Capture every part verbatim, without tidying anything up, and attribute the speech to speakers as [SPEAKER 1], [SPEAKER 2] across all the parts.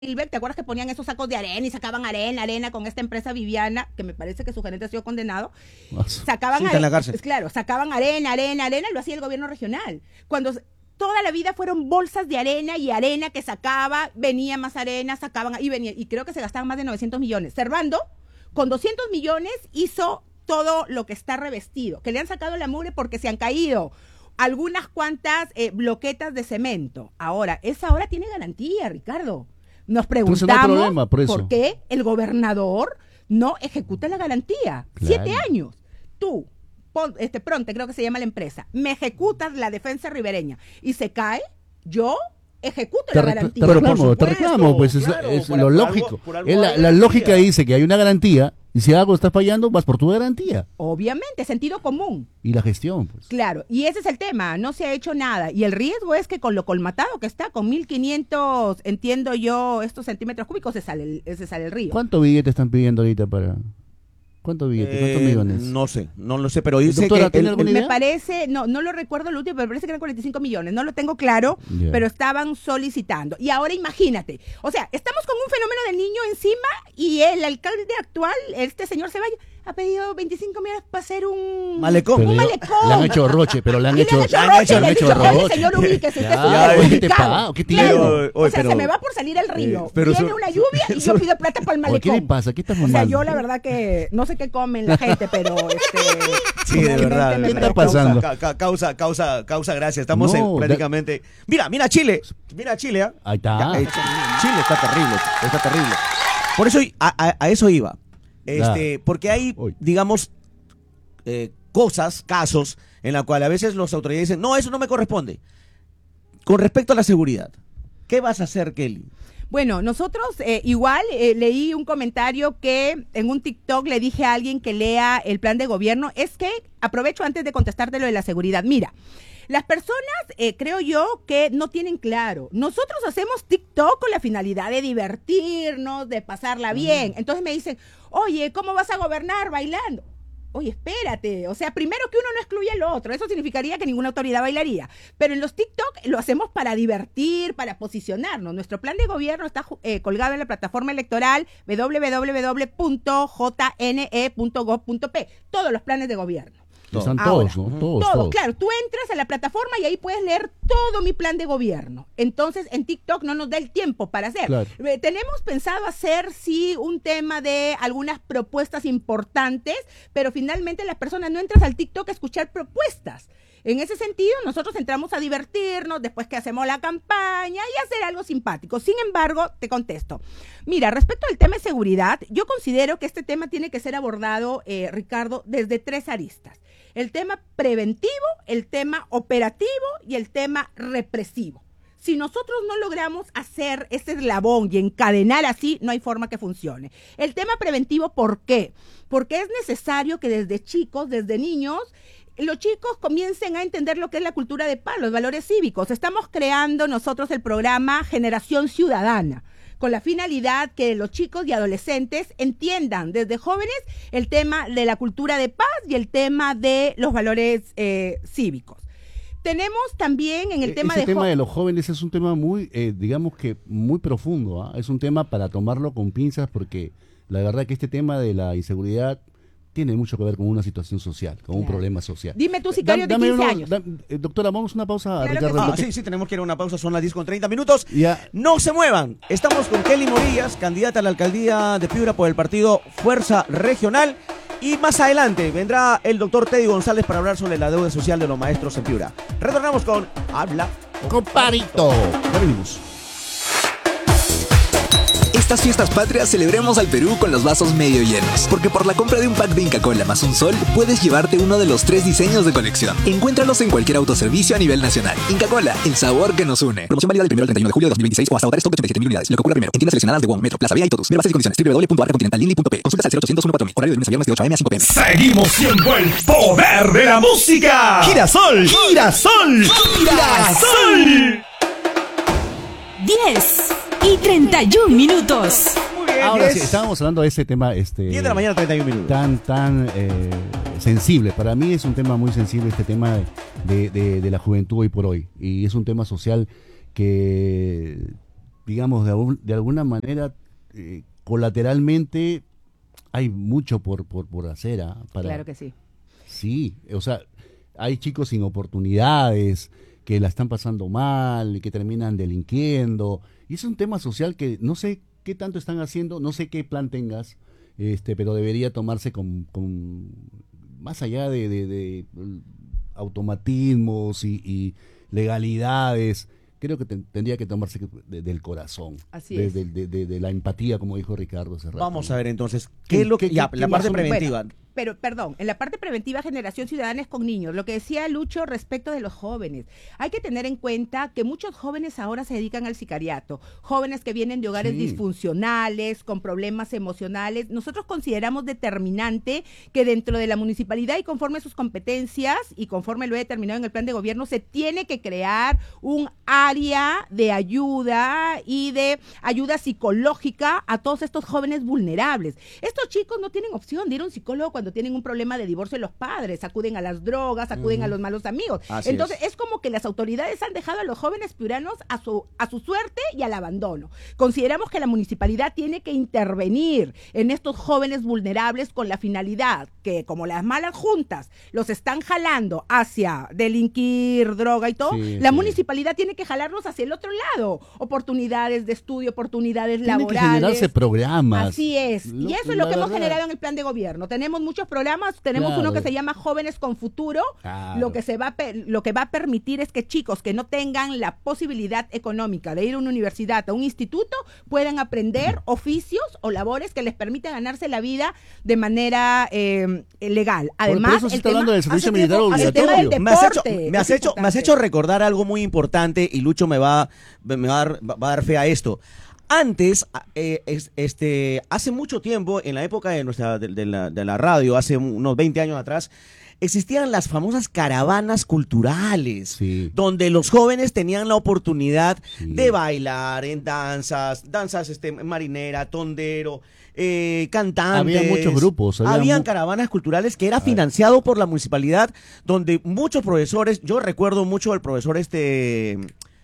[SPEAKER 1] ¿te acuerdas que ponían esos sacos de arena y sacaban arena, arena con esta empresa Viviana, que me parece que su gerente ha sido condenado? Sacaban
[SPEAKER 2] sí, está en la cárcel.
[SPEAKER 1] Claro, sacaban arena, arena, arena, lo hacía el gobierno regional. Cuando toda la vida fueron bolsas de arena y arena que sacaba, venía más arena, sacaban, y venía, y creo que se gastaban más de novecientos millones. Servando, con doscientos millones, hizo todo lo que está revestido, que le han sacado la mugre porque se han caído algunas cuantas eh, bloquetas de cemento. Ahora, esa obra tiene garantía, Ricardo. Nos preguntamos
[SPEAKER 3] no hay problema, por, eso.
[SPEAKER 1] por qué el gobernador no ejecuta la garantía. Claro. Siete años. Tú, este Pronte, creo que se llama la empresa, me ejecutas la defensa ribereña y se cae, yo ejecuto
[SPEAKER 3] te
[SPEAKER 1] la garantía.
[SPEAKER 3] Te reclamo, te reclamo, pues claro, es, es por, lo por lógico. Algo, por algo es la, la lógica dice que hay una garantía y si algo está fallando, vas por tu garantía.
[SPEAKER 1] Obviamente, sentido común.
[SPEAKER 3] Y la gestión, pues.
[SPEAKER 1] Claro, y ese es el tema, no se ha hecho nada. Y el riesgo es que con lo colmatado que está, con mil quinientos, entiendo yo, estos centímetros cúbicos, se sale el, se sale el río.
[SPEAKER 3] ¿Cuántos billetes están pidiendo ahorita para...? ¿Cuántos billetes? ¿Cuántos
[SPEAKER 2] eh,
[SPEAKER 3] millones?
[SPEAKER 2] No sé, no lo sé, pero dice
[SPEAKER 3] Doctora,
[SPEAKER 2] que...
[SPEAKER 3] ¿tiene alguna idea?
[SPEAKER 1] Me parece, no no lo recuerdo el último, pero me parece que eran cuarenta y cinco millones, no lo tengo claro, yeah. pero estaban solicitando. Y ahora imagínate, o sea, estamos con un fenómeno del niño encima y el alcalde actual, este señor Ceballos, ha pedido veinticinco millones para hacer un
[SPEAKER 2] malecón.
[SPEAKER 1] Un malecón.
[SPEAKER 3] Le han hecho roche, pero le han hecho
[SPEAKER 1] roche. Le han hecho,
[SPEAKER 3] le han hecho roche.
[SPEAKER 1] Señor ubíquese, usted
[SPEAKER 3] ya,
[SPEAKER 1] es
[SPEAKER 3] ¿qué te pasa? ¿Qué tiene?
[SPEAKER 1] Claro. O sea, pero, se me va por salir el río. Eh, pero Viene su, una lluvia y yo pido plata para el malecón.
[SPEAKER 3] ¿Qué le pasa? ¿Qué estás
[SPEAKER 1] O sea, yo la verdad que no sé qué comen la gente, pero este
[SPEAKER 2] sí, de verdad.
[SPEAKER 3] ¿Qué está pasando?
[SPEAKER 2] Causa, causa, causa, causa gracia. Estamos no, en, prácticamente. De... Mira, mira Chile. Mira Chile, ¿eh?
[SPEAKER 3] Ahí está.
[SPEAKER 2] Ya, Chile está terrible, está terrible. Por eso a, a, a eso iba. Este, porque hay, digamos, eh, cosas, casos, en la cual a veces los autoridades dicen, no, eso no me corresponde. Con respecto a la seguridad, ¿qué vas a hacer, Kelly?
[SPEAKER 1] Bueno, nosotros eh, igual eh, leí un comentario que en un TikTok le dije a alguien que lea el plan de gobierno, es que, aprovecho antes de contestarte lo de la seguridad, mira, las personas, eh, creo yo, que no tienen claro. Nosotros hacemos TikTok con la finalidad de divertirnos, de pasarla bien. Entonces me dicen, oye, ¿cómo vas a gobernar bailando? Oye, espérate. O sea, primero que uno no excluye al otro. Eso significaría que ninguna autoridad bailaría. Pero en los TikTok lo hacemos para divertir, para posicionarnos. Nuestro plan de gobierno está eh, colgado en la plataforma electoral doble u doble u doble u punto j n e punto gov punto p. Todos los planes de gobierno.
[SPEAKER 3] Están
[SPEAKER 1] Ahora,
[SPEAKER 3] todos, ¿no? Todos,
[SPEAKER 1] todos,
[SPEAKER 3] todos.
[SPEAKER 1] Claro, tú entras a la plataforma y ahí puedes leer todo mi plan de gobierno. Entonces, en TikTok no nos da el tiempo para hacer.
[SPEAKER 3] Claro.
[SPEAKER 1] Eh, tenemos pensado hacer, sí, un tema de algunas propuestas importantes, pero finalmente las personas no entran al TikTok a escuchar propuestas. En ese sentido, nosotros entramos a divertirnos después que hacemos la campaña y hacer algo simpático. Sin embargo, te contesto. Mira, respecto al tema de seguridad, yo considero que este tema tiene que ser abordado, eh, Ricardo, desde tres aristas. El tema preventivo, el tema operativo y el tema represivo. Si nosotros no logramos hacer ese eslabón y encadenar así, no hay forma que funcione. El tema preventivo, ¿por qué? Porque es necesario que desde chicos, desde niños, los chicos comiencen a entender lo que es la cultura de paz, los valores cívicos. Estamos creando nosotros el programa Generación Ciudadana, con la finalidad que los chicos y adolescentes entiendan desde jóvenes el tema de la cultura de paz y el tema de los valores eh, cívicos. Tenemos también en el tema
[SPEAKER 3] Ese
[SPEAKER 1] de...
[SPEAKER 3] tema de los jóvenes es un tema muy, eh, digamos que muy profundo, ¿eh? Es un tema para tomarlo con pinzas porque la verdad que este tema de la inseguridad tiene mucho que ver con una situación social, con claro. un problema social.
[SPEAKER 1] Dime tú, sicario da, de quince
[SPEAKER 3] uno,
[SPEAKER 1] años.
[SPEAKER 3] Da, eh, doctora, vamos a una pausa.
[SPEAKER 1] Claro
[SPEAKER 3] Ricardo,
[SPEAKER 2] ah, sí, sí, tenemos que ir a una pausa, son las diez con treinta minutos.
[SPEAKER 3] Ya.
[SPEAKER 2] No se muevan, estamos con Kelly Morillas, candidata a la alcaldía de Piura por el partido Fuerza Regional. Y más adelante vendrá el doctor Teddy González para hablar sobre la deuda social de los maestros en Piura. Retornamos con Habla
[SPEAKER 3] Comparito. Ya venimos.
[SPEAKER 4] Estas fiestas patrias celebremos al Perú con los vasos medio llenos, porque por la compra de un pack de Inca Kola más un sol, puedes llevarte uno de los tres diseños de colección. Encuéntralos en cualquier autoservicio a nivel nacional. Inca Kola, el sabor que nos une. Promoción válida del primero al treinta y uno de julio de dos mil veintiséis o hasta agotar stock de ochenta y siete mil unidades. Lo que ocurra primero. En tiendas seleccionadas de Wong, Metro, Plaza Vía y todos. Ver bases y condiciones. doble u doble u doble u punto arca continental línea punto p. Consultas al cero ochocientos uno cuatro mil. Horario de lunes a viernes de ocho a eme a cinco pe eme.
[SPEAKER 5] Seguimos siendo el poder de la música. Girasol, girasol, girasol.
[SPEAKER 6] diez y treinta y un minutos.
[SPEAKER 3] Ahora sí, estábamos hablando de ese tema este,
[SPEAKER 2] diez de la mañana, treinta y un minutos.
[SPEAKER 3] Tan, tan eh, sensible. Para mí es un tema muy sensible este tema de, de, de la juventud hoy por hoy. Y es un tema social que digamos, de, algún, de alguna manera, eh, colateralmente, hay mucho por, por, por hacer. ¿ah? Para,
[SPEAKER 1] claro que sí.
[SPEAKER 3] Sí, o sea, hay chicos sin oportunidades, que la están pasando mal, y que terminan delinquiendo. Y es un tema social que no sé qué tanto están haciendo, no sé qué plan tengas, este, pero debería tomarse con, con más allá de, de, de automatismos y, y legalidades. Creo que te, tendría que tomarse de, del corazón,
[SPEAKER 1] Así
[SPEAKER 3] de,
[SPEAKER 1] es.
[SPEAKER 3] de, de, de, de la empatía, como dijo Ricardo hace rato.
[SPEAKER 2] Vamos
[SPEAKER 3] ¿no?
[SPEAKER 2] a ver entonces, ¿qué es lo que...
[SPEAKER 3] ¿Qué-
[SPEAKER 2] ya,
[SPEAKER 3] qué
[SPEAKER 2] la
[SPEAKER 3] más
[SPEAKER 2] parte
[SPEAKER 3] son-
[SPEAKER 2] preventiva.
[SPEAKER 1] Bueno, pero, perdón, en la parte preventiva, generación ciudadana es con niños. Lo que decía Lucho respecto de los jóvenes. Hay que tener en cuenta que muchos jóvenes ahora se dedican al sicariato. Jóvenes que vienen de hogares
[SPEAKER 3] Sí.
[SPEAKER 1] disfuncionales, con problemas emocionales. Nosotros consideramos determinante que dentro de la municipalidad y conforme a sus competencias y conforme lo he determinado en el plan de gobierno, se tiene que crear un área de ayuda y de ayuda psicológica a todos estos jóvenes vulnerables. Estos chicos no tienen opción de ir a un psicólogo cuando tienen un problema de divorcio de los padres, acuden a las drogas, acuden uh-huh. a los malos amigos.
[SPEAKER 2] Así
[SPEAKER 1] Entonces,
[SPEAKER 2] es.
[SPEAKER 1] es como que las autoridades han dejado a los jóvenes piuranos a su, a su suerte y al abandono. Consideramos que la municipalidad tiene que intervenir en estos jóvenes vulnerables con la finalidad que, como las malas juntas los están jalando hacia delinquir, droga y todo,
[SPEAKER 3] Sí,
[SPEAKER 1] la
[SPEAKER 3] sí.
[SPEAKER 1] municipalidad tiene que jalarlos hacia el otro lado. Oportunidades de estudio, oportunidades
[SPEAKER 3] Tienen que
[SPEAKER 1] laborales.
[SPEAKER 3] generarse programas.
[SPEAKER 1] Así es.
[SPEAKER 3] Lo-
[SPEAKER 1] y eso es
[SPEAKER 3] la
[SPEAKER 1] lo que hemos
[SPEAKER 3] verdad.
[SPEAKER 1] generado en el plan de gobierno. Tenemos muchos programas, tenemos
[SPEAKER 3] Claro.
[SPEAKER 1] uno que se llama Jóvenes con Futuro.
[SPEAKER 3] Claro.
[SPEAKER 1] Lo que se va a pe- lo que va a permitir es que chicos que no tengan la posibilidad económica de ir a una universidad, a un instituto, puedan aprender oficios o labores que les permitan ganarse la vida de manera eh, legal. Además,
[SPEAKER 3] por eso se
[SPEAKER 1] el
[SPEAKER 3] está
[SPEAKER 1] tema-
[SPEAKER 3] hablando del servicio
[SPEAKER 1] hace
[SPEAKER 3] militar
[SPEAKER 1] tiempo- el tema del
[SPEAKER 3] obligatorio.
[SPEAKER 2] Me has, hecho,
[SPEAKER 1] deporte
[SPEAKER 2] me, has
[SPEAKER 1] es
[SPEAKER 2] hecho, me has
[SPEAKER 1] importante.
[SPEAKER 2] hecho recordar algo muy importante y Lucho me va, me va, a, dar, va a dar fe a esto. Antes, eh, es- este, hace mucho tiempo, en la época de, nuestra, de, de la, de la radio, hace unos veinte años atrás, existían las famosas caravanas culturales,
[SPEAKER 3] Sí.
[SPEAKER 2] donde los jóvenes tenían la oportunidad
[SPEAKER 3] Sí.
[SPEAKER 2] de bailar en danzas, danzas este, marinera, tondero, eh, cantantes.
[SPEAKER 3] Había muchos grupos, había
[SPEAKER 2] Habían
[SPEAKER 3] mu-
[SPEAKER 2] caravanas culturales que era financiado por la municipalidad, donde muchos profesores, yo recuerdo mucho al profesor este...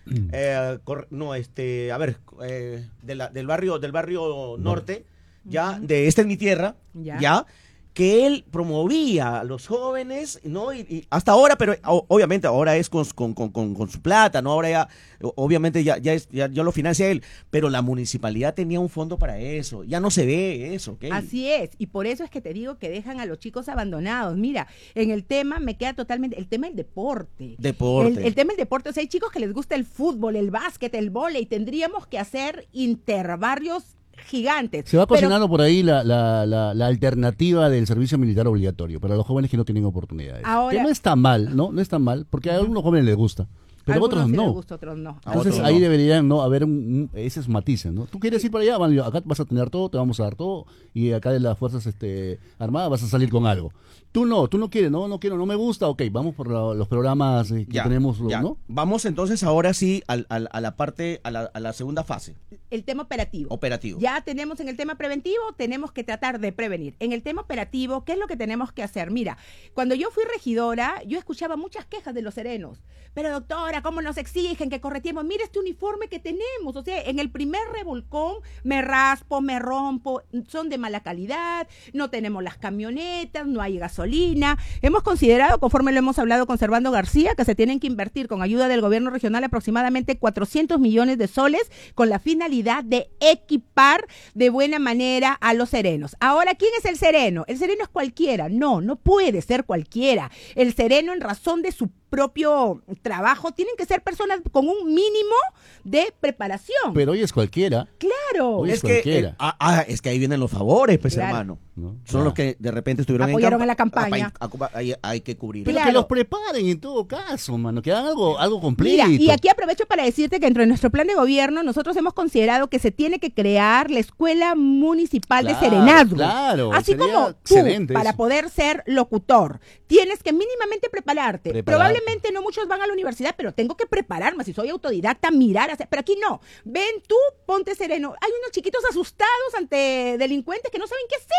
[SPEAKER 2] eh, cor- no, este, a ver, eh, de la- del barrio, del barrio norte, ya, de Esta es mi tierra,
[SPEAKER 1] Ya.
[SPEAKER 2] ya, que él promovía a los jóvenes, ¿no? Y, y hasta ahora, pero o- obviamente ahora es con, con, con, con- con su plata, ¿no? Ahora ya, o- obviamente ya, ya, es, ya, ya lo financia él, pero la municipalidad tenía un fondo para eso, ya no se ve eso, ¿ok?
[SPEAKER 1] Así es, y por eso es que te digo que dejan a los chicos abandonados. Mira, en el tema me queda totalmente, el tema del deporte.
[SPEAKER 2] Deporte.
[SPEAKER 1] El, el tema del deporte, o sea, hay chicos que les gusta el fútbol, el básquet, el vóley, tendríamos que hacer interbarrios gigantes.
[SPEAKER 3] Se va
[SPEAKER 1] Pero-
[SPEAKER 3] cocinando por ahí la, la, la, la alternativa del servicio militar obligatorio para los jóvenes que no tienen oportunidades.
[SPEAKER 1] Ahora-
[SPEAKER 3] que no está mal, ¿no? No está mal, porque a algunos jóvenes les gusta, pero a
[SPEAKER 1] algunos
[SPEAKER 3] otros
[SPEAKER 1] sí les
[SPEAKER 3] no.
[SPEAKER 1] gusta, otros no.
[SPEAKER 2] A
[SPEAKER 3] Entonces
[SPEAKER 2] otros
[SPEAKER 3] ahí
[SPEAKER 2] no.
[SPEAKER 3] deberían no haber un, un- esos matices, ¿no? Tú quieres ir para allá, bueno, acá vas a tener todo, te vamos a dar todo, y acá de las fuerzas este, armadas vas a salir con algo. Tú no, tú no quieres, no, no quiero, no me gusta, ok, vamos por la- los programas eh, que
[SPEAKER 2] Ya,
[SPEAKER 3] tenemos,
[SPEAKER 2] ya.
[SPEAKER 3] ¿no?
[SPEAKER 2] Vamos entonces ahora sí al- al- a la parte, a la, a la segunda fase,
[SPEAKER 1] El tema operativo.
[SPEAKER 2] operativo.
[SPEAKER 1] Ya tenemos en el tema preventivo, tenemos que tratar de prevenir. En el tema operativo, ¿qué es lo que tenemos que hacer? Mira, cuando yo fui regidora, yo escuchaba muchas quejas de los serenos. Pero doctora, ¿cómo nos exigen que corretiemos? Mira este uniforme que tenemos. O sea, en el primer revolcón me raspo, me rompo, son de mala calidad, no tenemos las camionetas, no hay gasolina. Hemos considerado, conforme lo hemos hablado con Servando García, que se tienen que invertir con ayuda del gobierno regional aproximadamente cuatrocientos millones de soles con la finalidad de equipar de buena manera a los serenos. Ahora, ¿quién es el sereno? El sereno es cualquiera. No, no puede ser cualquiera. El sereno, en razón de su propio trabajo, tienen que ser personas con un mínimo de preparación.
[SPEAKER 3] Pero hoy es cualquiera,
[SPEAKER 1] claro.
[SPEAKER 3] Oye,
[SPEAKER 2] Es que,
[SPEAKER 3] cualquiera.
[SPEAKER 2] eh, ah, ah, es que ahí vienen los favores, pues,
[SPEAKER 1] Claro.
[SPEAKER 2] hermano.
[SPEAKER 3] ¿no?
[SPEAKER 2] Son
[SPEAKER 3] Ya.
[SPEAKER 2] los que de repente estuvieron
[SPEAKER 1] Apoyaron
[SPEAKER 2] campa-
[SPEAKER 1] en la campaña.
[SPEAKER 2] Ah, pa- Hay, hay que cubrir.
[SPEAKER 3] Pero
[SPEAKER 1] Claro.
[SPEAKER 3] que los preparen en todo caso, mano, que hagan algo, algo completo.
[SPEAKER 1] Mira, y aquí aprovecho para decirte que dentro de nuestro plan de gobierno nosotros hemos considerado que se tiene que crear la Escuela Municipal
[SPEAKER 3] Claro,
[SPEAKER 1] de Serenazgo.
[SPEAKER 3] claro,
[SPEAKER 1] Así
[SPEAKER 3] sería
[SPEAKER 1] como tú,
[SPEAKER 3] excelente
[SPEAKER 1] para
[SPEAKER 3] eso.
[SPEAKER 1] poder ser locutor, tienes que mínimamente prepararte.
[SPEAKER 3] Prepararte.
[SPEAKER 1] Probablemente no muchos van a la universidad, pero tengo que prepararme. Si soy autodidacta, mirar, hacer. Pero aquí no. Ven tú, ponte sereno. Hay unos chiquitos asustados ante delincuentes que no saben qué hacer.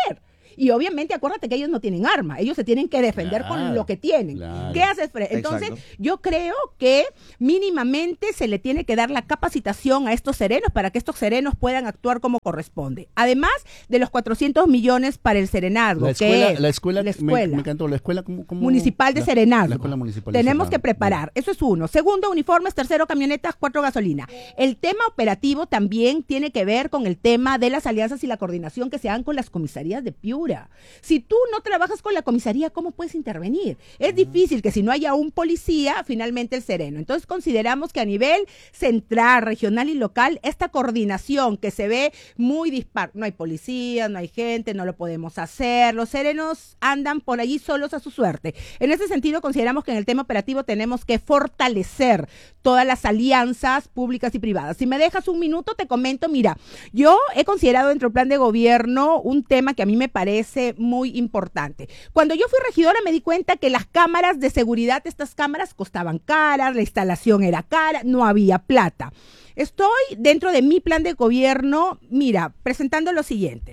[SPEAKER 1] Y obviamente acuérdate que ellos no tienen arma, ellos se tienen que defender
[SPEAKER 3] Claro,
[SPEAKER 1] con lo que tienen.
[SPEAKER 3] claro.
[SPEAKER 1] ¿Qué haces, Fred? Entonces,
[SPEAKER 2] Exacto.
[SPEAKER 1] yo creo que mínimamente se le tiene que dar la capacitación a estos serenos para que estos serenos puedan actuar como corresponde. Además de los cuatrocientos millones para el serenazgo,
[SPEAKER 3] La
[SPEAKER 1] que
[SPEAKER 3] escuela,
[SPEAKER 1] es
[SPEAKER 3] la escuela,
[SPEAKER 1] la
[SPEAKER 3] me-
[SPEAKER 1] escuela.
[SPEAKER 3] Me, encantó, la escuela como, como-
[SPEAKER 1] Municipal de
[SPEAKER 3] la-
[SPEAKER 1] Serenazgo.
[SPEAKER 3] La escuela municipal de
[SPEAKER 1] Tenemos que
[SPEAKER 3] Serenazgo.
[SPEAKER 1] preparar. Eso es uno. Segundo, uniformes. Tercero, camionetas. Cuatro, gasolina. El tema operativo también tiene que ver con el tema de las alianzas y la coordinación que se hagan con las comisarías de Piura. Si tú no trabajas con la comisaría, ¿cómo puedes intervenir? Es difícil que si no haya un policía, finalmente el sereno. Entonces consideramos que a nivel central, regional y local, esta coordinación que se ve muy dispar. No hay policía, no hay gente, no lo podemos hacer. Los serenos andan por allí solos a su suerte. En ese sentido, consideramos que en el tema operativo tenemos que fortalecer todas las alianzas públicas y privadas. Si me dejas un minuto, te comento, mira, yo he considerado dentro del plan de gobierno un tema que a mí me parece muy importante. Cuando yo fui regidora me di cuenta que las cámaras de seguridad, estas cámaras costaban caras, la instalación era cara, no había plata. Estoy dentro de mi plan de gobierno, mira, presentando lo siguiente.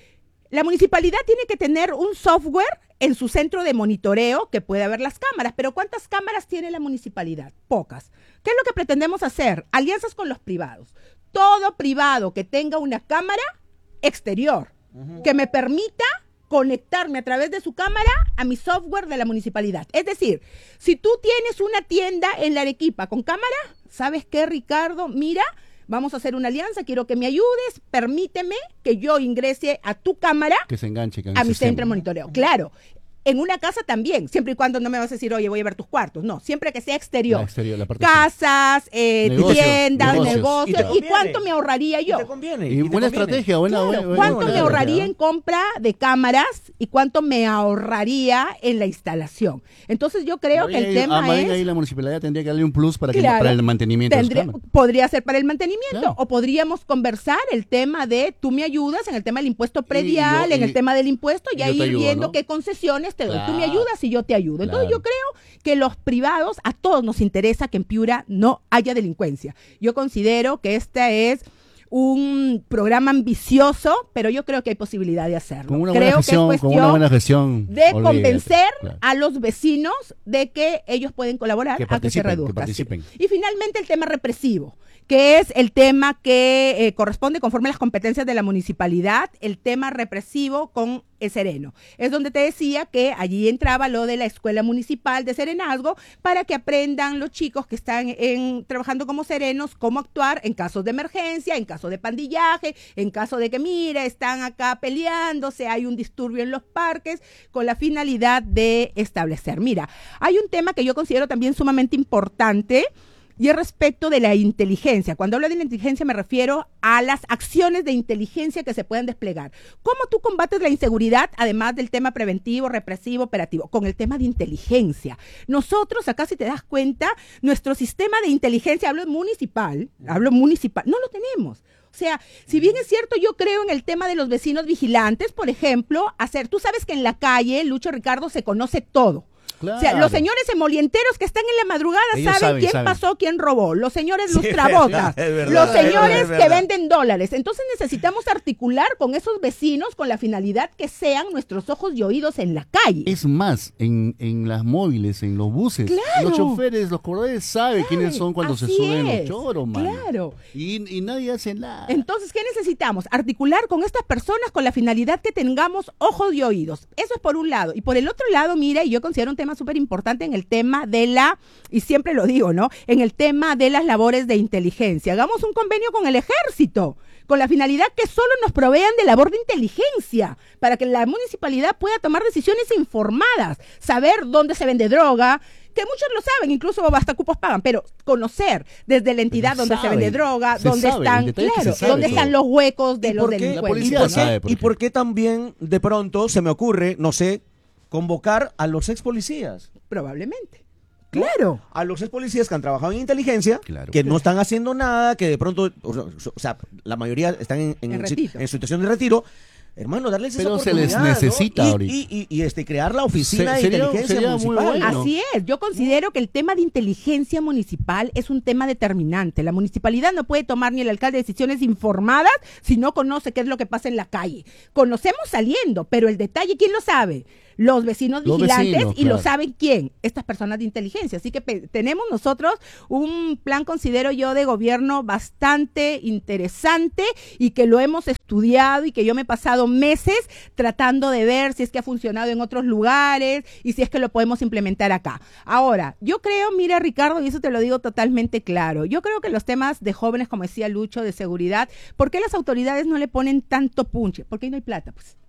[SPEAKER 1] La municipalidad tiene que tener un software en su centro de monitoreo que pueda ver las cámaras, pero ¿cuántas cámaras tiene la municipalidad? Pocas. ¿Qué es lo que pretendemos hacer? Alianzas con los privados. Todo privado que tenga una cámara exterior, uh-huh, que me permita conectarme a través de su cámara a mi software de la municipalidad. Es decir, si tú tienes una tienda en la Arequipa con cámara, ¿sabes qué, Ricardo? Mira, vamos a hacer una alianza, quiero que me ayudes, permíteme que yo ingrese a tu cámara,
[SPEAKER 3] que se enganche con
[SPEAKER 1] a
[SPEAKER 3] el
[SPEAKER 1] mi
[SPEAKER 3] sistema.
[SPEAKER 1] centro de monitoreo. Claro, en una casa también, siempre y cuando no me vas a decir, oye, voy a ver tus cuartos. No, siempre que sea exterior.
[SPEAKER 3] La exterior, la parte
[SPEAKER 1] Casas, eh,
[SPEAKER 3] Negocios,
[SPEAKER 1] tiendas,
[SPEAKER 3] negocios.
[SPEAKER 1] negocios.
[SPEAKER 2] Y te
[SPEAKER 1] ¿Y,
[SPEAKER 2] conviene.
[SPEAKER 1] cuánto me ahorraría yo?
[SPEAKER 2] Y te conviene.
[SPEAKER 3] Y
[SPEAKER 2] y te
[SPEAKER 3] buena
[SPEAKER 2] conviene.
[SPEAKER 3] estrategia, buena,
[SPEAKER 1] Claro,
[SPEAKER 3] buena, buena
[SPEAKER 1] ¿cuánto me
[SPEAKER 3] estrategia,
[SPEAKER 1] ahorraría
[SPEAKER 3] ¿eh?
[SPEAKER 1] en compra de cámaras y cuánto me ahorraría en la instalación? Entonces yo creo que el
[SPEAKER 3] Ahí-
[SPEAKER 1] tema
[SPEAKER 3] ah, más bien
[SPEAKER 1] es...
[SPEAKER 3] ahí la municipalidad tendría que darle un plus para, que,
[SPEAKER 1] Claro,
[SPEAKER 3] para el mantenimiento
[SPEAKER 1] tendría-
[SPEAKER 3] de las cámaras.
[SPEAKER 1] podría ser para el mantenimiento,
[SPEAKER 3] Claro.
[SPEAKER 1] o podríamos conversar el tema de tú me ayudas en el tema del impuesto predial,
[SPEAKER 3] yo-
[SPEAKER 1] en el
[SPEAKER 3] y-
[SPEAKER 1] tema del impuesto, y
[SPEAKER 3] y yo
[SPEAKER 1] ahí
[SPEAKER 3] te
[SPEAKER 1] ir
[SPEAKER 3] ayudo,
[SPEAKER 1] viendo
[SPEAKER 3] ¿no?
[SPEAKER 1] qué concesiones te doy. Tú me
[SPEAKER 3] Claro.
[SPEAKER 1] ayudas y yo te ayudo. Entonces
[SPEAKER 3] Claro.
[SPEAKER 1] yo creo que los privados, a todos nos interesa que en Piura no haya delincuencia. Yo considero que este es un programa ambicioso, pero yo creo que hay posibilidad de hacerlo.
[SPEAKER 3] Con una
[SPEAKER 1] creo
[SPEAKER 3] buena gestión,
[SPEAKER 1] que es
[SPEAKER 3] con
[SPEAKER 1] cuestión
[SPEAKER 3] una buena gestión.
[SPEAKER 1] de
[SPEAKER 3] olvídate.
[SPEAKER 1] convencer
[SPEAKER 3] Claro.
[SPEAKER 1] a los vecinos de que ellos pueden colaborar
[SPEAKER 3] Que
[SPEAKER 1] a que se
[SPEAKER 3] participen, que
[SPEAKER 1] reduzca.
[SPEAKER 3] participen.
[SPEAKER 1] Sí. Y finalmente el tema represivo, que es el tema que eh, corresponde conforme a las competencias de la municipalidad, el tema represivo con el sereno. Es donde te decía que allí entraba lo de la escuela municipal de serenazgo para que aprendan los chicos que están en, trabajando como serenos cómo actuar en casos de emergencia, en caso de pandillaje, en caso de que, mira, están acá peleándose, hay un disturbio en los parques, con la finalidad de establecer. Mira, hay un tema que yo considero también sumamente importante, y es respecto de la inteligencia. Cuando hablo de la inteligencia me refiero a las acciones de inteligencia que se puedan desplegar. ¿Cómo tú combates la inseguridad, además del tema preventivo, represivo, operativo? Con el tema de inteligencia. Nosotros, acá si te das cuenta, nuestro sistema de inteligencia, hablo municipal, hablo municipal, no lo tenemos. O sea, si bien es cierto, yo creo en el tema de los vecinos vigilantes, por ejemplo, hacer, tú sabes que en la calle, Lucho, Ricardo, se conoce todo.
[SPEAKER 3] Claro.
[SPEAKER 1] O sea, los señores emolienteros que están en la madrugada
[SPEAKER 3] Ellos
[SPEAKER 1] saben,
[SPEAKER 3] saben,
[SPEAKER 1] quién
[SPEAKER 3] saben.
[SPEAKER 1] pasó, quién robó. Los señores
[SPEAKER 2] Sí,
[SPEAKER 1] lustrabotas,
[SPEAKER 2] es verdad,
[SPEAKER 1] los
[SPEAKER 2] es verdad,
[SPEAKER 1] señores
[SPEAKER 2] es
[SPEAKER 1] que
[SPEAKER 2] verdad.
[SPEAKER 1] venden dólares. Entonces necesitamos articular con esos vecinos con la finalidad que sean nuestros ojos y oídos en la calle.
[SPEAKER 3] Es más, en, en las móviles, en los buses,
[SPEAKER 1] Claro.
[SPEAKER 3] los choferes, los corredores saben quiénes son cuando se
[SPEAKER 1] Así
[SPEAKER 3] suben
[SPEAKER 1] es,
[SPEAKER 3] los choros, mano.
[SPEAKER 1] claro.
[SPEAKER 3] Y, y nadie hace nada.
[SPEAKER 1] Entonces, ¿qué necesitamos? Articular con estas personas con la finalidad que tengamos ojos y oídos. Eso es por un lado. Y por el otro lado, mira, y yo considero un tema súper importante en el tema de la, y siempre lo digo, ¿no? En el tema de las labores de inteligencia. Hagamos un convenio con el ejército, con la finalidad que solo nos provean de labor de inteligencia, para que la municipalidad pueda tomar decisiones informadas, saber dónde se vende droga, que muchos lo saben, incluso hasta cupos pagan, pero conocer desde la entidad
[SPEAKER 3] Pero
[SPEAKER 1] dónde se
[SPEAKER 3] saben,
[SPEAKER 1] vende droga,
[SPEAKER 3] se
[SPEAKER 1] dónde
[SPEAKER 3] sabe,
[SPEAKER 1] están,
[SPEAKER 3] el detalle es que
[SPEAKER 1] claro,
[SPEAKER 3] se sabe
[SPEAKER 1] dónde
[SPEAKER 3] todo.
[SPEAKER 1] están los huecos de
[SPEAKER 2] ¿Y
[SPEAKER 1] los
[SPEAKER 2] por qué?
[SPEAKER 1] delincuentes.
[SPEAKER 3] La policía
[SPEAKER 2] ¿Y por qué,
[SPEAKER 3] sabe por
[SPEAKER 2] y
[SPEAKER 3] qué.
[SPEAKER 2] por qué también de pronto se me ocurre, no sé, convocar a los ex policías?
[SPEAKER 1] Probablemente. Claro.
[SPEAKER 2] A los ex policías que han trabajado en inteligencia,
[SPEAKER 3] Claro.
[SPEAKER 2] que no están haciendo nada, que de pronto, o sea, o sea, la mayoría están en, en
[SPEAKER 1] En
[SPEAKER 2] si-
[SPEAKER 1] retiro.
[SPEAKER 2] en situación de retiro, hermano, darles esa
[SPEAKER 3] Pero se
[SPEAKER 2] oportunidad,
[SPEAKER 3] les necesita
[SPEAKER 2] ¿no? y,
[SPEAKER 3] ahorita.
[SPEAKER 2] y, y, y, este, crear la oficina
[SPEAKER 3] Se-
[SPEAKER 2] de
[SPEAKER 3] sería-
[SPEAKER 2] inteligencia
[SPEAKER 3] sería muy
[SPEAKER 2] municipal.
[SPEAKER 3] bueno.
[SPEAKER 1] Así es, yo considero que el tema de inteligencia municipal es un tema determinante. La municipalidad no puede tomar ni el alcalde decisiones informadas si no conoce qué es lo que pasa en la calle. Conocemos saliendo, pero el detalle, ¿quién lo sabe? Los vecinos
[SPEAKER 3] Los
[SPEAKER 1] vigilantes
[SPEAKER 3] vecinos,
[SPEAKER 1] y lo
[SPEAKER 3] claro.
[SPEAKER 1] saben quién, estas personas de inteligencia. Así que pe- tenemos nosotros un plan, considero yo, de gobierno bastante interesante y que lo hemos estudiado y que yo me he pasado meses tratando de ver si es que ha funcionado en otros lugares y si es que lo podemos implementar acá. Ahora, yo creo, mira Ricardo, y eso te lo digo totalmente claro, yo creo que los temas de jóvenes, como decía Lucho, de seguridad, ¿por qué las autoridades no le ponen tanto punche? Porque ahí no hay plata, pues.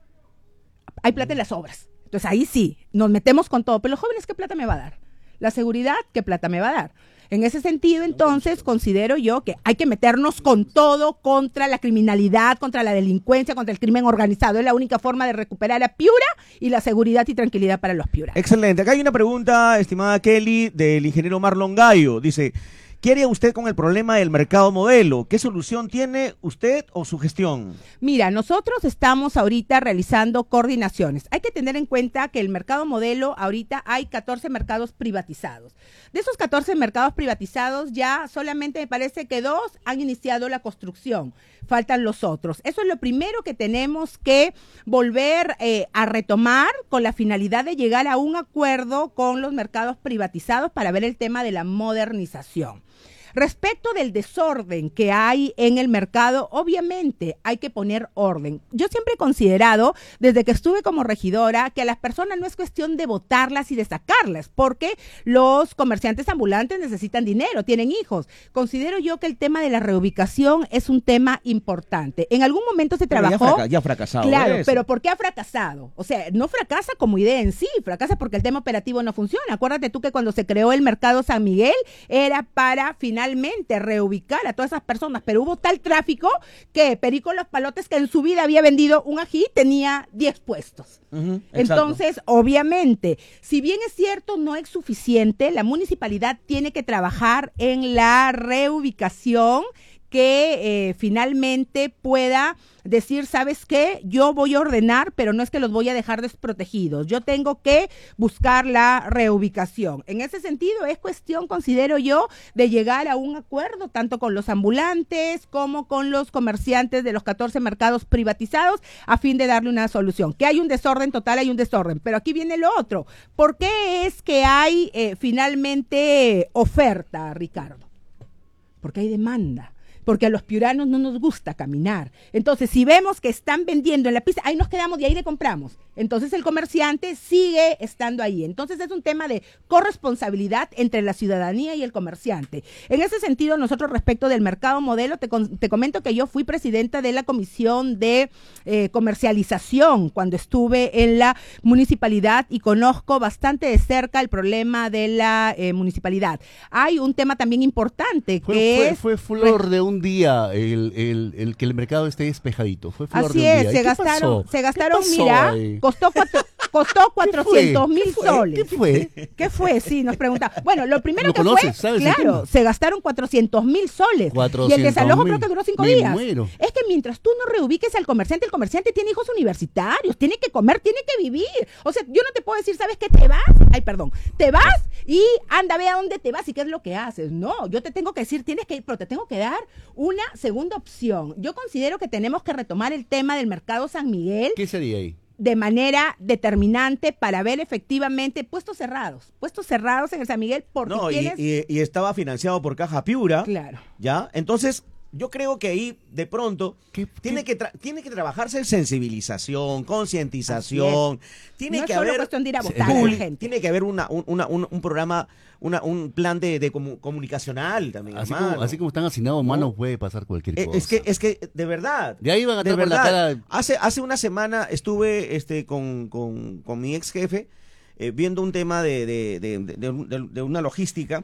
[SPEAKER 1] Hay plata en las obras. Entonces ahí sí, nos metemos con todo. Pero los jóvenes, ¿qué plata me va a dar? La seguridad, ¿qué plata me va a dar? En ese sentido, entonces, considero yo que hay que meternos con todo contra la criminalidad, contra la delincuencia, contra el crimen organizado. Es la única forma de recuperar a Piura y la seguridad y tranquilidad para los piuranos.
[SPEAKER 2] Excelente. Acá hay una pregunta, estimada Kelly, del ingeniero Marlon Gallo. Dice, ¿qué haría usted con el problema del mercado modelo? ¿Qué solución tiene usted o su gestión?
[SPEAKER 1] Mira, nosotros estamos ahorita realizando coordinaciones. Hay que tener en cuenta que el mercado modelo, ahorita hay catorce mercados privatizados. De esos catorce mercados privatizados, ya solamente me parece que dos han iniciado la construcción. Faltan los otros. Eso es lo primero que tenemos que volver eh, a retomar con la finalidad de llegar a un acuerdo con los mercados privatizados para ver el tema de la modernización. Respecto del desorden que hay en el mercado, obviamente hay que poner orden. Yo siempre he considerado, desde que estuve como regidora, que a las personas no es cuestión de votarlas y de sacarlas, porque los comerciantes ambulantes necesitan dinero, tienen hijos. Considero yo que el tema de la reubicación es un tema importante. En algún momento se
[SPEAKER 2] Pero
[SPEAKER 1] trabajó...
[SPEAKER 2] Ya, fraca- ya ha fracasado.
[SPEAKER 1] Claro,
[SPEAKER 2] eso.
[SPEAKER 1] pero ¿por qué ha fracasado? O sea, no fracasa como idea en sí, fracasa porque el tema operativo no funciona. Acuérdate tú que cuando se creó el mercado San Miguel era para finalmente reubicar a todas esas personas, pero hubo tal tráfico que Perico Los Palotes, que en su vida había vendido un ají, tenía diez puestos.
[SPEAKER 2] Ujú, exacto.
[SPEAKER 1] Entonces, obviamente, si bien es cierto, no es suficiente, la municipalidad tiene que trabajar en la reubicación que eh, finalmente pueda decir, ¿sabes qué? Yo voy a ordenar, pero no es que los voy a dejar desprotegidos. Yo tengo que buscar la reubicación. En ese sentido, es cuestión, considero yo, de llegar a un acuerdo, tanto con los ambulantes como con los comerciantes de los catorce mercados privatizados, a fin de darle una solución. Que hay un desorden total, hay un desorden. Pero aquí viene lo otro. ¿Por qué es que hay eh, finalmente oferta, Ricardo? Porque hay demanda. Porque a los piuranos no nos gusta caminar. Entonces, si vemos que están vendiendo en la pista, ahí nos quedamos y ahí le compramos. Entonces, el comerciante sigue estando ahí. Entonces, es un tema de corresponsabilidad entre la ciudadanía y el comerciante. En ese sentido, nosotros respecto del mercado modelo, te, con, te comento que yo fui presidenta de la Comisión de eh, Comercialización cuando estuve en la municipalidad y conozco bastante de cerca el problema de la eh, municipalidad. Hay un tema también importante
[SPEAKER 3] Fue,
[SPEAKER 1] que
[SPEAKER 3] fue,
[SPEAKER 1] es...
[SPEAKER 3] fue flor de un día el, el, el que el mercado esté despejadito. Fue flor
[SPEAKER 1] Así
[SPEAKER 3] de un
[SPEAKER 1] es,
[SPEAKER 3] día. ¿Y
[SPEAKER 1] se
[SPEAKER 3] qué
[SPEAKER 1] gastaron,
[SPEAKER 3] pasó?
[SPEAKER 1] se gastaron,
[SPEAKER 3] ¿Qué pasó
[SPEAKER 1] mira,
[SPEAKER 3] ahí?
[SPEAKER 1] costó cuatro, costó cuatrocientos mil soles.
[SPEAKER 3] ¿Qué fue?
[SPEAKER 1] ¿Qué fue? Sí, nos preguntaba. Bueno, lo primero
[SPEAKER 3] ¿Lo
[SPEAKER 1] que
[SPEAKER 3] conoces?
[SPEAKER 1] fue,
[SPEAKER 3] ¿Sabes el
[SPEAKER 1] claro,
[SPEAKER 3] tema?
[SPEAKER 1] se gastaron cuatrocientos mil soles. Y el
[SPEAKER 3] cuatrocientos
[SPEAKER 1] desalojo
[SPEAKER 3] mil.
[SPEAKER 1] creo que duró cinco
[SPEAKER 3] Me
[SPEAKER 1] días.
[SPEAKER 3] muero.
[SPEAKER 1] Es que mientras tú no reubiques al comerciante, el comerciante tiene hijos universitarios, tiene que comer, tiene que vivir. O sea, yo no te puedo decir, ¿sabes qué? Te vas, ay, perdón, te vas y anda, ve a dónde te vas y qué es lo que haces. No, yo te tengo que decir, tienes que ir, pero te tengo que dar una segunda opción. Yo considero que tenemos que retomar el tema del mercado San Miguel.
[SPEAKER 3] ¿Qué sería ahí?
[SPEAKER 1] De manera determinante para ver efectivamente puestos cerrados, puestos cerrados en el San Miguel porque
[SPEAKER 2] No, y,
[SPEAKER 1] tienes...
[SPEAKER 2] y- y estaba financiado por Caja Piura.
[SPEAKER 1] Claro.
[SPEAKER 2] ¿Ya? Entonces, yo creo que ahí, de pronto,
[SPEAKER 3] ¿Qué-
[SPEAKER 2] tiene,
[SPEAKER 3] qué?
[SPEAKER 2] que tra- tiene que trabajarse sensibilización, concientización. Tiene
[SPEAKER 1] No es
[SPEAKER 2] que
[SPEAKER 1] solo
[SPEAKER 2] haber...
[SPEAKER 1] cuestión de ir a
[SPEAKER 3] Sí,
[SPEAKER 1] votar a la
[SPEAKER 2] publi-
[SPEAKER 1] gente.
[SPEAKER 2] Tiene que haber una, un, una- un- un programa, una, un plan de, de comu- comunicacional también,
[SPEAKER 3] Así
[SPEAKER 2] hermano.
[SPEAKER 3] como, así como están asignados manos,
[SPEAKER 2] No.
[SPEAKER 3] puede pasar cualquier
[SPEAKER 2] Eh,
[SPEAKER 3] cosa.
[SPEAKER 2] Es que, es que, de verdad.
[SPEAKER 3] De ahí van a
[SPEAKER 2] de
[SPEAKER 3] estar con la
[SPEAKER 2] verdad.
[SPEAKER 3] cara-
[SPEAKER 2] Hace, hace una semana estuve este, con, con, con mi ex jefe eh, viendo un tema de, de, de, de- de un- de- de una logística.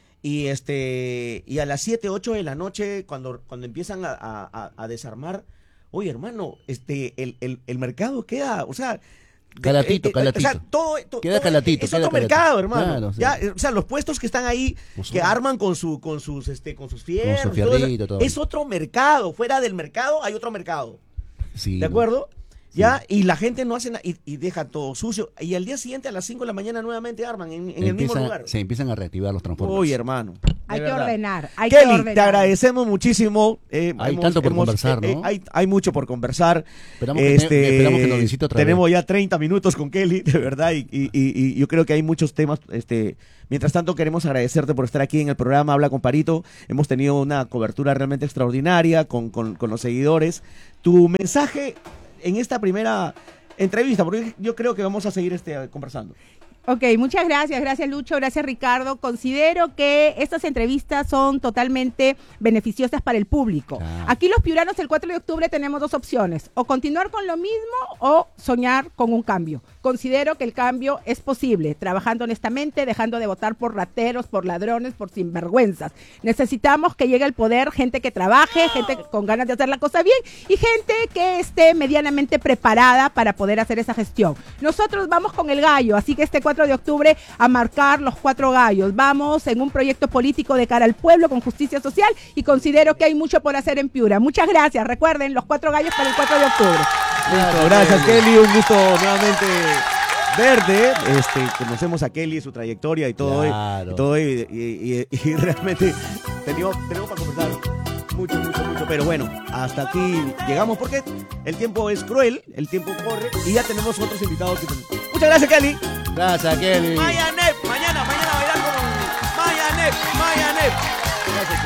[SPEAKER 2] Y este y a las siete, ocho de la noche, cuando, cuando empiezan a, a- a desarmar, oye, hermano, este el, el, el mercado queda, o sea... de-
[SPEAKER 3] Calatito,
[SPEAKER 2] eh, eh, O sea,
[SPEAKER 3] calatito.
[SPEAKER 2] todo, to-
[SPEAKER 3] Queda
[SPEAKER 2] todo
[SPEAKER 3] calatito,
[SPEAKER 2] es
[SPEAKER 3] queda
[SPEAKER 2] otro
[SPEAKER 3] calatito.
[SPEAKER 2] mercado, hermano.
[SPEAKER 3] Claro, sí.
[SPEAKER 2] Ya, eh, o sea, los puestos que están ahí,
[SPEAKER 3] Pues,
[SPEAKER 2] que
[SPEAKER 3] sí.
[SPEAKER 2] arman con su con sus este con sus fierros, todo eso,
[SPEAKER 3] fierrito, todo.
[SPEAKER 2] es otro mercado. Fuera del mercado hay otro mercado.
[SPEAKER 3] Sí,
[SPEAKER 2] ¿De acuerdo?
[SPEAKER 3] Sí,
[SPEAKER 2] ¿Ya? Y la gente no hace nada y, y deja todo sucio. Y al día siguiente, a las cinco de la mañana, nuevamente arman en, en el mismo lugar.
[SPEAKER 3] Se empiezan a reactivar los Transformers.
[SPEAKER 2] Uy, hermano.
[SPEAKER 1] Hay que
[SPEAKER 2] verdad.
[SPEAKER 1] ordenar. Hay
[SPEAKER 2] Kelly,
[SPEAKER 1] que ordenar.
[SPEAKER 2] te agradecemos muchísimo. Eh,
[SPEAKER 3] hay
[SPEAKER 2] hemos,
[SPEAKER 3] tanto por
[SPEAKER 2] hemos,
[SPEAKER 3] conversar,
[SPEAKER 2] eh,
[SPEAKER 3] ¿no?
[SPEAKER 2] Eh, hay, hay mucho por conversar.
[SPEAKER 3] Esperamos, este, que, esperamos que nos visite otra
[SPEAKER 2] tenemos
[SPEAKER 3] vez.
[SPEAKER 2] ya treinta minutos con Kelly, de verdad. Y, y, y, y yo creo que hay muchos temas. Este, mientras tanto, queremos agradecerte por estar aquí en el programa Habla con Parito. Hemos tenido una cobertura realmente extraordinaria con, con, con los seguidores. Tu mensaje en esta primera entrevista, porque yo creo que vamos a seguir este, conversando.
[SPEAKER 1] Ok, muchas gracias, gracias Lucho, gracias Ricardo. Considero que estas entrevistas son totalmente beneficiosas para el público.
[SPEAKER 3] Claro.
[SPEAKER 1] Aquí los piuranos el cuatro de octubre tenemos dos opciones, o continuar con lo mismo o soñar con un cambio. Considero que el cambio es posible, trabajando honestamente, dejando de votar por rateros, por ladrones, por sinvergüenzas. Necesitamos que llegue al poder gente que trabaje, gente con ganas de hacer la cosa bien y gente que esté medianamente preparada para poder hacer esa gestión. Nosotros vamos con el gallo, así que este cuatro de octubre a marcar los cuatro gallos. Vamos en un proyecto político de cara al pueblo con justicia social y considero que hay mucho por hacer en Piura. Muchas gracias. Recuerden, los cuatro gallos para el cuatro de octubre.
[SPEAKER 2] Listo, gracias Kelly, un gusto nuevamente verte. Este, conocemos a Kelly, su trayectoria y todo,
[SPEAKER 3] Claro.
[SPEAKER 2] y, todo y, y, y, y realmente tenemos, tenemos para conversar mucho, mucho, mucho. Pero bueno, hasta aquí llegamos porque el tiempo es cruel, el tiempo corre y ya tenemos otros invitados. Que... Muchas gracias, Kelly.
[SPEAKER 3] Gracias, Kelly.
[SPEAKER 2] Mayanero.